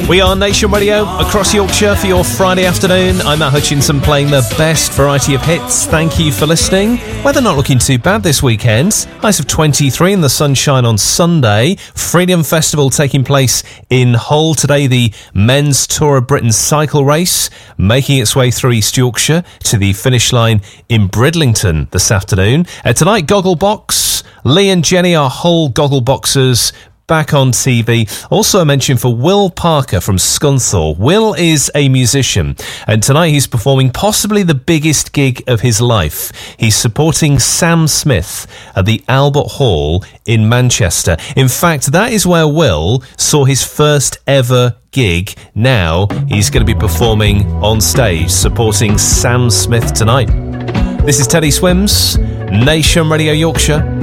We are Nation Radio across Yorkshire for your Friday afternoon. I'm Matt Hutchinson playing the best variety of hits. Thank you for listening. Weather not looking too bad this weekend. Highs of 23 in the sunshine on Sunday. Freedom Festival taking place in Hull today. The Men's Tour of Britain cycle race making its way through East Yorkshire to the finish line in Bridlington this afternoon. Tonight, Gogglebox. Lee and Jenny are Hull Goggleboxers back on TV. Also a mention for Will Parker from Scunthorpe. Will is a musician, and tonight he's performing possibly the biggest gig of his life. He's supporting Sam Smith at the Albert Hall in Manchester. In fact, that is where Will saw his first ever gig. Now he's going to be performing on stage, supporting Sam Smith tonight. This is Teddy Swims, Nation Radio Yorkshire.